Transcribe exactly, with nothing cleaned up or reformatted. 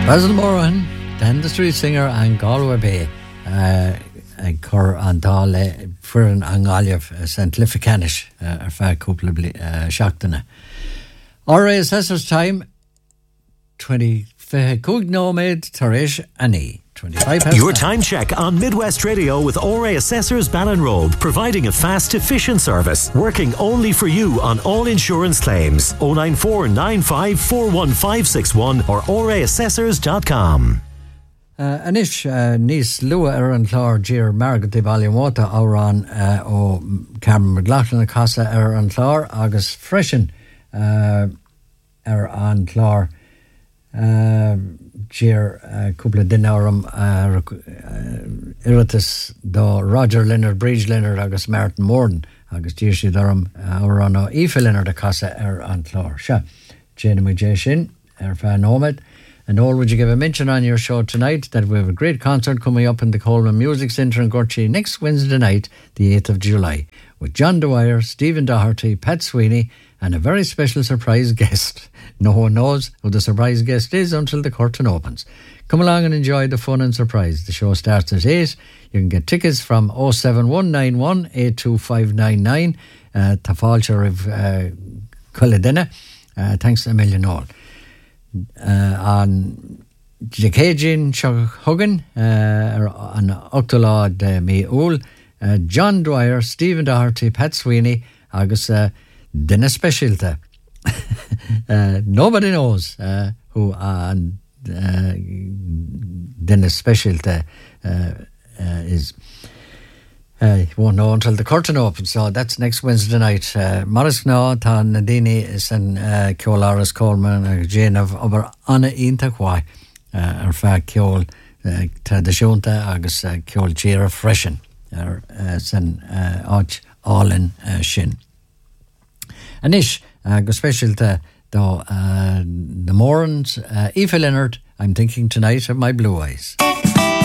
Basil Moran, then the street singer and Galway Bay, uh, cur an dála furan an gáileh Saint Lificanish ar fear cúpla seachtaine. R A Assessor's Time, twenty-five nóméid tar éis Annie. Your time check on Midwest Radio with O R A Assessors Ballinrobe, providing a fast, efficient service, working only for you on all insurance claims. oh nine four nine five four one five six one or o r a assessors dot com. Uh, Anish uh, níos lua ar an chlár dír margad i Ballinwata árán uh, ó Cameron McLaughlin a casa ar an chlár agus freisin uh, ar an chlár uh, dír uh, cúpla duine orm uh, uh, iritas do Roger Leonard, Bridge Leonard agus Martin Morden agus dír siad orm uh, árán ó Aoife Leonard a casa ar an chlár. Se, Jane and Jay sin ar fear nóméid. And all, would you give a mention on your show tonight that we have a great concert coming up in the Coleman Music Centre in Gorchy next Wednesday night, the eighth of July, with John Dwyer, Stephen Doherty, Pat Sweeney, and a very special surprise guest. No one knows who the surprise guest is until the curtain opens. Come along and enjoy the fun and surprise. The show starts at eight. You can get tickets from oh seven one nine one eight two five nine nine. Uh, Tafalcher of Culledina. Uh, thanks a million all. Uh, an Jacajin Huggin, uh, an Octolad uh, Me Ool, uh, John Dwyer, Stephen Doherty, Pat Sweeney, agus uh, Dinna Specialta. uh, nobody knows uh, who uh, uh, Dinna Specialta uh, uh, is. Uh, you won't know until the curtain opens, so that's next Wednesday night. Uh, Maris Gná, tá Nadini is an Ceol Áras Coleman, a Jane of Ober Anna Inta Kwai, ar fear Ceol tá de Siúnta agus Ceol Gira Freshen, ar san áit Álin sin. Anish, go specialta do the Morans, Aoife Leonard, I'm thinking tonight of my blue eyes.